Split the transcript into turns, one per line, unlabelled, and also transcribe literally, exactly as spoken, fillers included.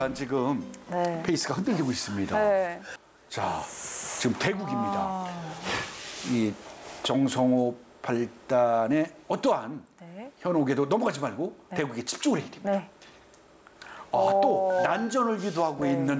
지금
네.
페이스가 흔들리고 있습니다.
네.
자, 지금 대국입니다.
아,
이 정성호 팔단의 어떠한
네.
현혹에도 넘어가지 말고 대국에 집중을 해야 됩니다.
네.
아, 또
어.
난전을 유도하고
네.
있는